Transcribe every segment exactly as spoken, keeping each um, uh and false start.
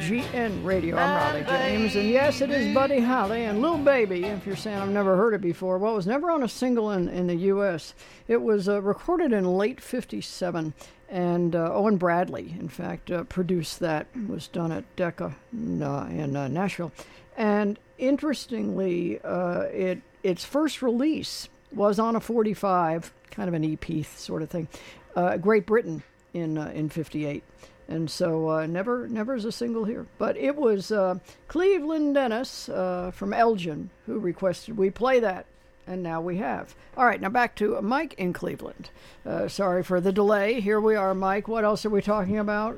G N Radio. I'm Raleigh James, and yes, it is Buddy Holly and Lil Baby. If you're saying I've never heard it before, well, it was never on a single in, in the U S. It was uh, recorded in late fifty-seven, and uh, Owen Bradley, in fact, uh, produced that. It was done at Decca in, uh, in uh, Nashville. And interestingly, uh, it its first release was on a forty-five, kind of an E P sort of thing, uh, Great Britain in uh, in fifty-eight. And so uh, never never as a single here. But it was uh, Cleveland Dennis uh, from Elgin who requested we play that. And now we have. All right, now back to Mike in Cleveland. Uh, sorry for the delay. Here we are, Mike. What else are we talking about?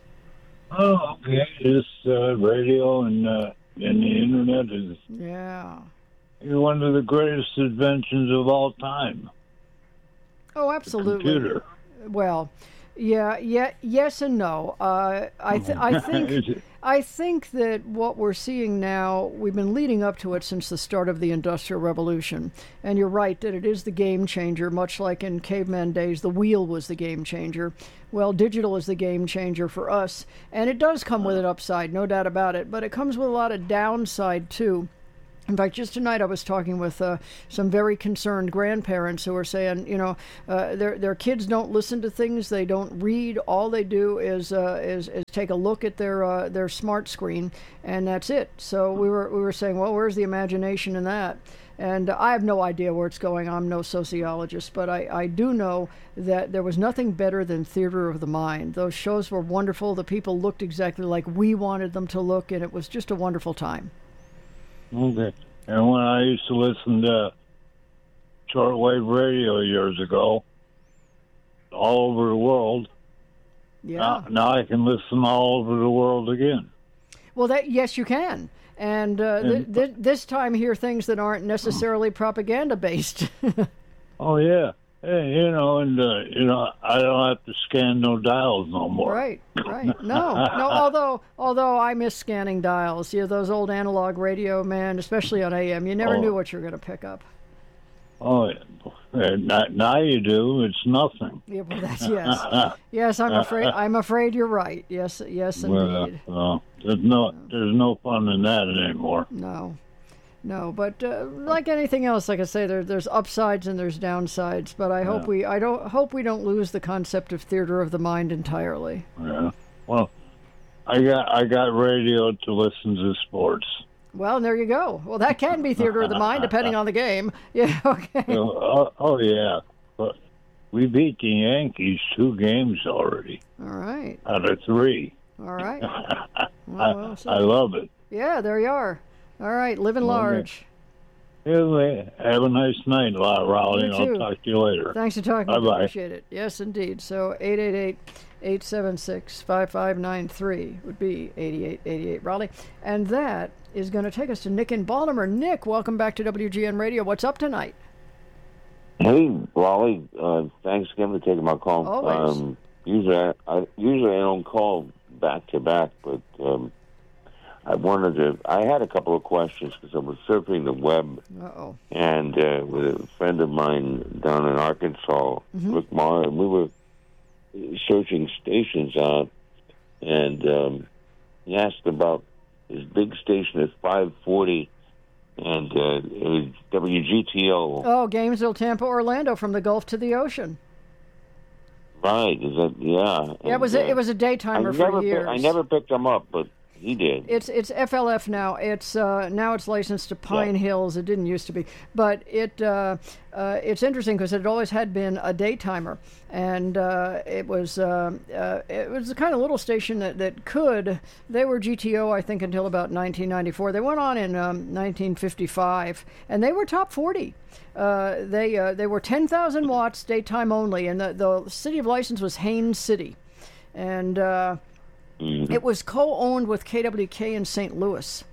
Oh, okay. This uh, radio and, uh, and the internet is yeah. one of the greatest inventions of all time. Oh, absolutely. The computer. Well, yeah, yeah, yes and no. Uh, I, th- I think, I think that what we're seeing now, we've been leading up to it since the start of the Industrial Revolution. And you're right that it is the game changer, much like in caveman days, the wheel was the game changer. Well, digital is the game changer for us, and it does come with an upside, no doubt about it. But it comes with a lot of downside too. In fact, just tonight I was talking with uh, some very concerned grandparents who were saying, you know, uh, their their kids don't listen to things, they don't read. All they do is uh, is, is take a look at their uh, their smart screen, and that's it. So we were we were saying, well, where's the imagination in that? And uh, I have no idea where it's going. I'm no sociologist, but I, I do know that there was nothing better than Theater of the Mind. Those shows were wonderful. The people looked exactly like we wanted them to look, and it was just a wonderful time. Okay. And when I used to listen to shortwave radio years ago, all over the world, yeah. now, now I can listen all over the world again. Well, that yes, you can. And uh, th- th- this time hear things that aren't necessarily propaganda-based. Oh, yeah. Hey, you know, and, uh, you know, I don't have to scan no dials no more. Right, right. No, no, although although I miss scanning dials. You know, those old analog radio, man, especially on A M, you never oh. knew what you were going to pick up. Oh, yeah. now, now you do. It's nothing. Yeah, well, that's, yes. Yes, I'm afraid I'm afraid you're right. Yes, yes, indeed. Well, uh, there's no, there's no fun in that anymore. No. No, but uh, like anything else, like I say, there, there's upsides and there's downsides. But I yeah. hope we, I don't hope we don't lose the concept of theater of the mind entirely. Yeah. Well, I got I got radio to listen to sports. Well, there you go. Well, that can be theater of the mind, depending on the game. Yeah. Okay. Oh, oh yeah, but we beat the Yankees two games already. All right. Out of three. All right. Well, well, so, I love it. Yeah, there you are. All right, living large. Anyway, have a nice night, Raleigh. I'll talk to you later. Thanks for talking. Bye-bye. Appreciate it. Yes, indeed. So eight eight eight, eight seven six, five five nine three would be eighty-eight eighty-eight Raleigh. And that is going to take us to Nick in Baltimore. Nick, welcome back to W G N Radio. What's up tonight? Hey, Raleigh. Uh, thanks again for taking my call. Always. Um, usually, I, I, usually I don't call back to back, but... Um, I wanted to. I had a couple of questions because I was surfing the web, Uh-oh. and uh, with a friend of mine down in Arkansas, mm-hmm. Rick Marr, and we were searching stations out, and um, he asked about his big station at five forty, and uh, it was W G T O. Oh, Gainesville, Tampa, Orlando, from the Gulf to the ocean. Right? Is that yeah? Yeah, and, it was a, uh, it was a daytimer I for never, years. I never picked him up, but. He did. It's it's F L F now. It's uh, now it's licensed to Pine yeah. Hills. It didn't used to be, but it uh, uh, it's interesting because it always had been a daytimer, and uh, it was uh, uh, it was the kind of little station that, that could. They were G T O, I think, until about nineteen ninety-four. They went on in um, nineteen fifty-five, and they were top forty. Uh, they uh, they were ten thousand watts daytime only, and the the city of license was Haines City, and. Uh, Mm-hmm. It was co-owned with K W K in Saint Louis.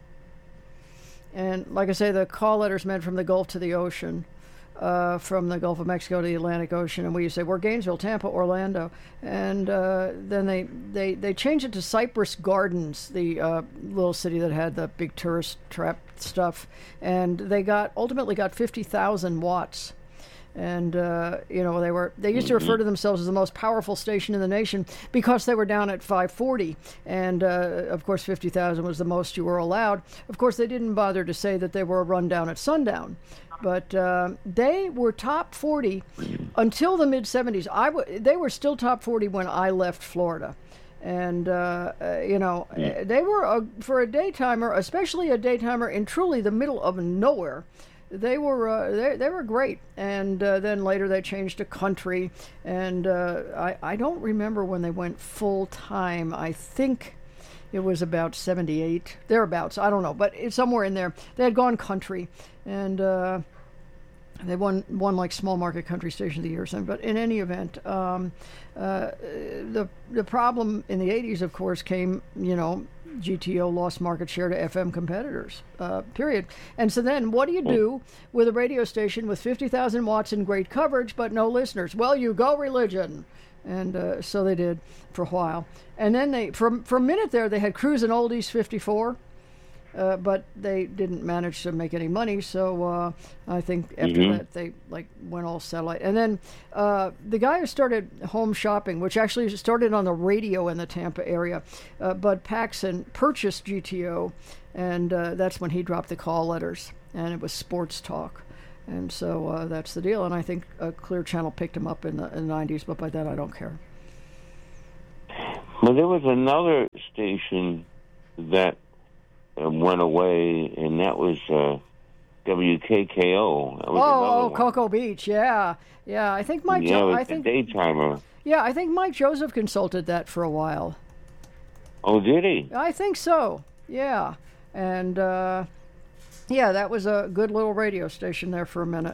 And like I say, the call letters meant from the Gulf to the ocean, uh, from the Gulf of Mexico to the Atlantic Ocean. And we used to say, we're Gainesville, Tampa, Orlando. And uh, then they, they, they changed it to Cypress Gardens, the uh, little city that had the big tourist trap stuff. And they got ultimately got fifty thousand watts. And, uh, you know, they were they used to refer to themselves as the most powerful station in the nation because they were down at five forty. And, uh, of course, fifty thousand was the most you were allowed. Of course, they didn't bother to say that they were a rundown at sundown. But uh, they were top forty until the mid-seventies. I w- they were still top forty when I left Florida. And, uh, uh, you know, yeah. they were, a, for a daytimer, especially a daytimer in truly the middle of nowhere, they were uh, they, they were great. And uh, then later they changed to country. And uh, I, I don't remember when they went full-time. I think it was about seventy-eight, thereabouts. I don't know, but it's somewhere in there. They had gone country. And uh, they won, won like small market country station of the year or something. But in any event, um, uh, the the problem in the eighties, of course, came, you know, G T O lost market share to F M competitors, uh, period. And so then what do you do with a radio station with fifty thousand watts and great coverage but no listeners? Well, you go religion. And uh, so they did for a while. And then they, for, for a minute there, they had Cruisin' Oldies fifty-four. Uh, but they didn't manage to make any money, so uh, I think after mm-hmm. that they like went all satellite. And then uh, the guy who started Home Shopping, which actually started on the radio in the Tampa area, uh, Bud Paxson, purchased G T O, and uh, that's when he dropped the call letters, and it was sports talk. And so uh, that's the deal. And I think uh, Clear Channel picked him up in the, in the nineties, but by then I don't care. Well, there was another station that went away, and that was uh, W K K O. That was oh, oh one. Cocoa Beach, yeah, yeah. I think Mike. Yeah, Jo- it was I think a daytimer. Yeah, I think Mike Joseph consulted that for a while. Oh, did he? I think so. Yeah, and uh, yeah, that was a good little radio station there for a minute.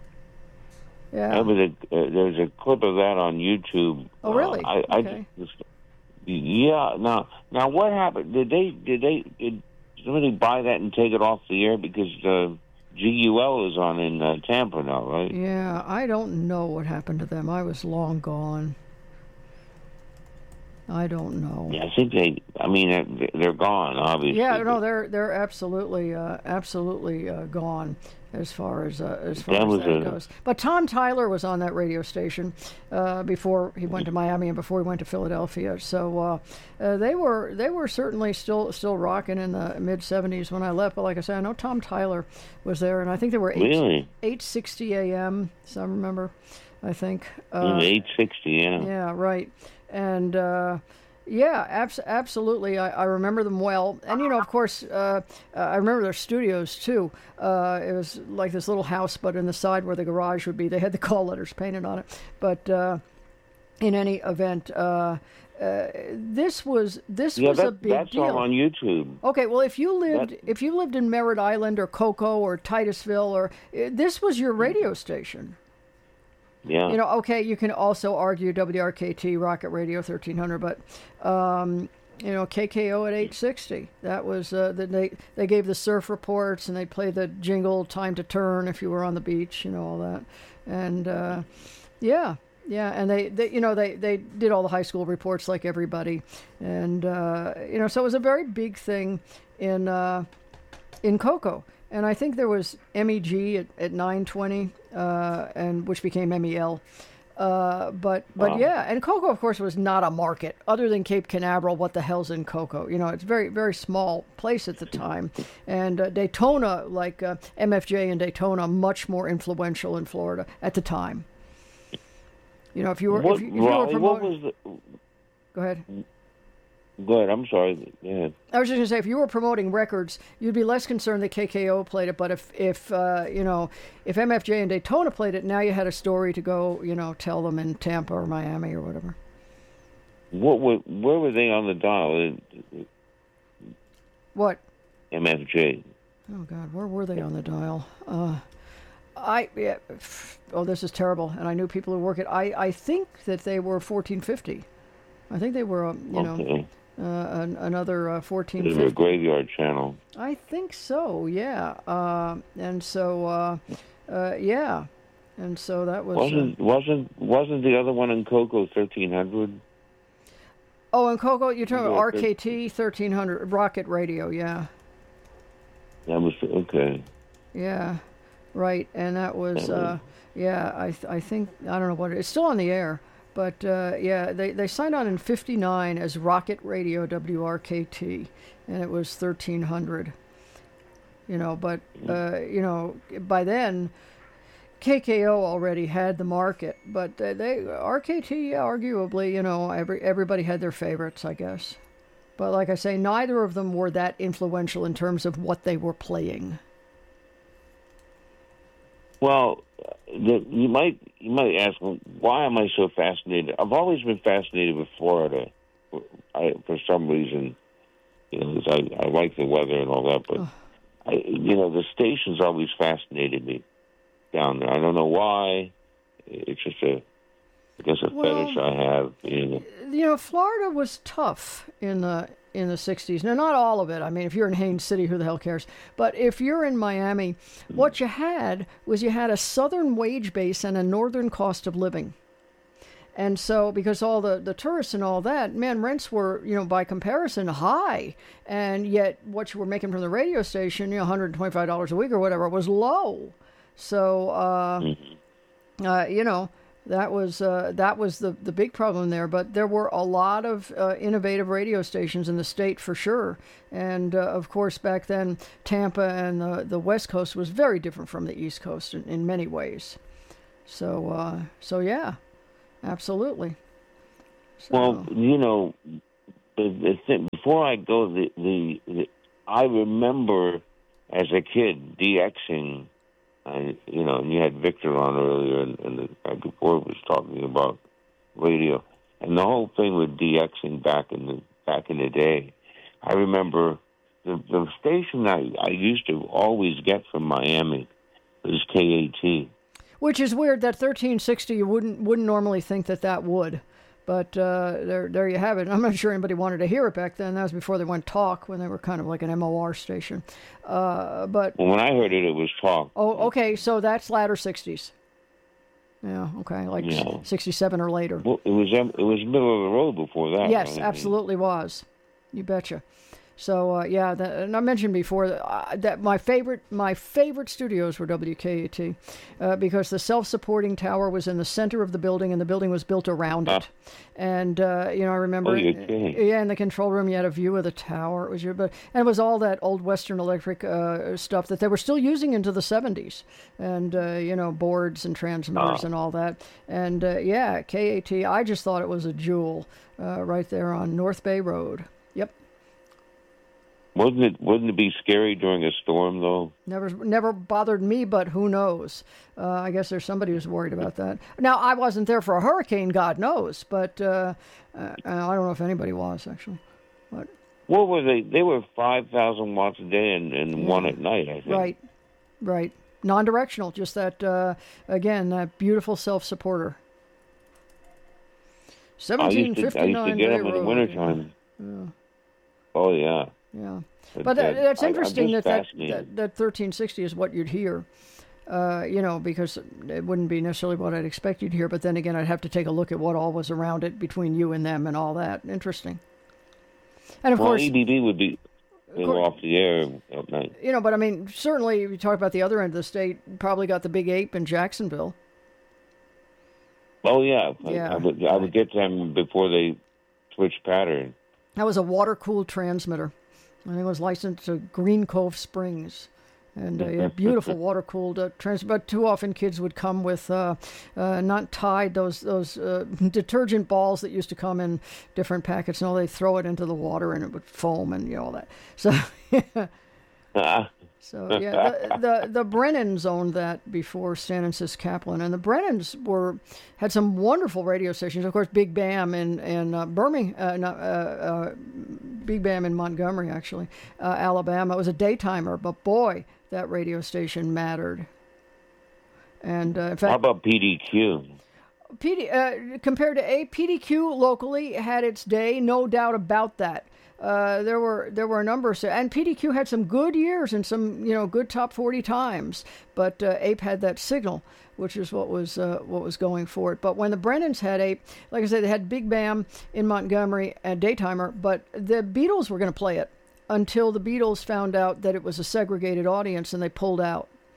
Yeah, that was a, uh, there's a clip of that on YouTube. Oh, really? Uh, I, okay. I just, yeah. Now, now, what happened? Did they? Did they? Did, somebody buy that and take it off the air because uh, G U L is on in uh, Tampa now, right? Yeah, I don't know what happened to them. I was long gone. I don't know. Yeah, I think they. I mean, they're gone, obviously. Yeah, no, they're they're absolutely uh, absolutely uh, gone as far as uh, as far that as that a... goes. But Tom Tyler was on that radio station uh, before he went to Miami and before he went to Philadelphia. So uh, uh, they were they were certainly still still rocking in the mid seventies when I left. But like I said, I know Tom Tyler was there, and I think they were eight really? eight sixty A M. So I remember, I think uh, eight sixty. Yeah. Yeah. Right. And uh, yeah, abs- absolutely. I, I remember them well. And, you know, of course, uh, I remember their studios, too. Uh, it was like this little house, but in the side where the garage would be, they had the call letters painted on it. But uh, in any event, uh, uh, this was this yeah, was that, a big that's deal. That's all on YouTube. Okay, well, if you lived that... if you lived in Merritt Island or Cocoa or Titusville, or uh, this was your radio station. Yeah. You know, okay, you can also argue W R K T, Rocket Radio thirteen hundred, but, um, you know, K K O at eight sixty. That was, uh, the, they, they gave the surf reports, and they'd play the jingle, Time to Turn, if you were on the beach, you know, all that. And, uh, yeah, yeah, and they, they, you know, they, they did all the high school reports like everybody. And, uh, you know, so it was a very big thing in, uh, in Cocoa. And I think there was M E G at, at nine twenty, uh, and which became M E L. Uh, but but wow. yeah, and Cocoa, of course, was not a market other than Cape Canaveral. What the hell's in Cocoa? You know, it's a very very small place at the time. And uh, Daytona, like uh, M F J and Daytona, much more influential in Florida at the time. You know, if you were what, if you, if you were promoting, what was the... Go ahead. Go ahead, I'm sorry. Yeah. I was just going to say, if you were promoting records, you'd be less concerned that K K O played it. But if, if uh, you know, if M F J and Daytona played it, now you had a story to go, you know, tell them in Tampa or Miami or whatever. What were, where were they on the dial? What? M F J. Oh, God, where were they on the dial? Uh, I, yeah, oh, this is terrible. And I knew people who work it. I, I think that they were fourteen fifty. I think they were, um, you okay. know... Uh, an, another uh, fourteen fifty. They were a graveyard channel. I think so, yeah. Uh, and so, uh, uh, yeah. And so that was... Wasn't, uh, wasn't, wasn't the other one in Cocoa thirteen hundred? Oh, in Cocoa, you're talking about R K T thirteen hundred, Rocket Radio, yeah. That was, okay. Yeah, right. And that was... Uh, yeah, I th- I think I don't know what it, it's still on the air, but uh, yeah, they they signed on in fifty-nine as Rocket Radio W R K T, and it was thirteen hundred. You know, but uh, you know, by then K K O already had the market, but they, they R K T, arguably, you know, every everybody had their favorites, I guess. But like I say, neither of them were that influential in terms of what they were playing. Well, the, you might you might ask, why am I so fascinated? I've always been fascinated with Florida. I, for some reason, you know, 'cause I, I like the weather and all that, but oh. I, you know, the stations always fascinated me down there. I don't know why. It's just a, I guess, a well, fetish I have. You know. you know, Florida was tough in the in the sixties. Now, not all of it. I mean, if you're in Haines City, who the hell cares? But if you're in Miami, what you had was you had a southern wage base and a northern cost of living. And so, because all the, the tourists and all that, man, rents were, you know, by comparison, high. And yet what you were making from the radio station, you know, one hundred twenty-five dollars a week or whatever, was low. So, uh, mm-hmm. uh, you know, that was uh, that was the, the big problem there. But there were a lot of uh, innovative radio stations in the state for sure. And, uh, of course, back then, Tampa and the, the West Coast was very different from the East Coast in, in many ways. So, uh, so yeah. Absolutely. So. Well, you know, the, the thing, before I go, the, the, the I remember as a kid DXing. I, you know, and you had Victor on earlier, and, and the guy before was talking about radio, and the whole thing with DXing back in the back in the day. I remember the the station I, I used to always get from Miami was K A T. Which is weird that thirteen sixty, you wouldn't wouldn't normally think that that would. But uh, there there you have it. I'm not sure anybody wanted to hear it back then. That was before they went talk, when they were kind of like an M O R station. Uh, but well, when I heard it, it was talk. Oh, okay. So that's latter sixties. Yeah, okay. Like yeah. sixty-seven or later. Well, it was it was middle of the road before that. Yes, right? absolutely was. You betcha. So uh, yeah, that, and I mentioned before that, uh, that my favorite my favorite studios were W K A T uh, because the self-supporting tower was in the center of the building, and the building was built around it. Uh, and uh, you know, I remember, oh, yeah, in the control room you had a view of the tower. It was your, but and it was all that old Western Electric uh, stuff that they were still using into the seventies, and uh, you know, boards and transmitters uh, and all that. And uh, yeah, K A T, I just thought it was a jewel uh, right there on North Bay Road. Yep. Wouldn't it wouldn't it be scary during a storm though? Never never bothered me, but who knows? Uh, I guess there's somebody who's worried about that. Now, I wasn't there for a hurricane, God knows, but uh, uh, I don't know if anybody was actually. But what were they? They were five thousand watts a day and, and yeah. one at night, I think. Right, right. Non-directional, just that uh, again, that beautiful self-supporter. Seventeen fifty-nine. I used to get them in the wintertime. Yeah. yeah. Oh yeah. Yeah, but, but that, that's interesting that, that that that thirteen sixty is what you'd hear, uh, you know, because it wouldn't be necessarily what I'd expect you'd hear. But then again, I'd have to take a look at what all was around it between you and them and all that. Interesting. And of well, course, A B B would be off the air at night. You know, but I mean, certainly, if you talk about the other end of the state, probably got the Big Ape in Jacksonville. Oh yeah, yeah. I, I would I would get them before they switched pattern. That was a water-cooled transmitter. I think it was licensed to Green Cove Springs. And a, a beautiful water-cooled uh, transmitter. But too often kids would come with uh, uh, not tied, those those uh, detergent balls that used to come in different packets. And all, they throw it into the water and it would foam and you know all that. So, yeah. So yeah, the, the the Brennans owned that before Stan and Sis Kaplan, and the Brennans were had some wonderful radio stations. Of course, Big Bam in in uh, Birmingham, uh, not, uh, uh, Big Bam in Montgomery, actually, uh, Alabama. It was a daytimer, but boy, that radio station mattered. And uh, in fact, how about P D Q? P D, uh, compared to A, P D Q locally had its day, no doubt about that. Uh, there were there were a number of, and P D Q had some good years and some you know good top forty times, but uh, A P E had that signal, which is what was uh, what was going for it. But when the Brennans had A P E, like I said, they had Big Bam in Montgomery and daytimer, but the Beatles were going to play it until the Beatles found out that it was a segregated audience and they pulled out.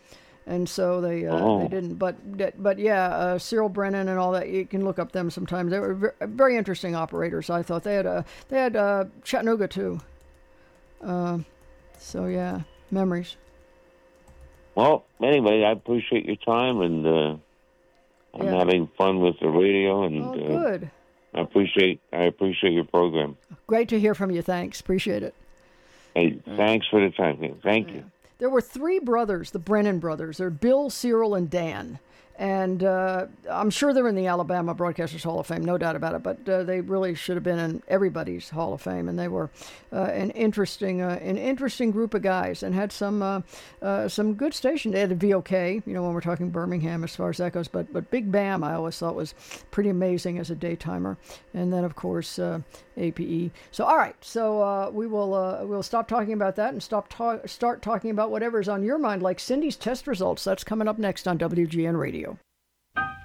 and so they uh, oh. they didn't. But but yeah, uh, Cyril Brennan and all that. You can look up them sometimes. They were very, very interesting operators. I thought they had uh, they had uh, Chattanooga too. Uh, so yeah, memories. Well, anyway, I appreciate your time, and uh, I'm Yeah. having fun with the radio, and Oh, uh, good. I appreciate I appreciate your program. Great to hear from you. Thanks. Appreciate it. Hey, thanks for the time. Thank you. There were three brothers, the Brennan brothers. They're Bill, Cyril, and Dan. And uh, I'm sure they're in the Alabama Broadcasters Hall of Fame, no doubt about it. But uh, they really should have been in everybody's Hall of Fame. And they were uh, an interesting, uh, an interesting group of guys, and had some, uh, uh, some good stations. They had a V O K, you know, when we're talking Birmingham as far as that goes. But but Big Bam, I always thought was pretty amazing as a daytimer. And then of course uh, A P E. So all right, so uh, we will uh, we'll stop talking about that and stop ta- start talking about whatever's on your mind, like Cindy's test results. That's coming up next on W G N Radio.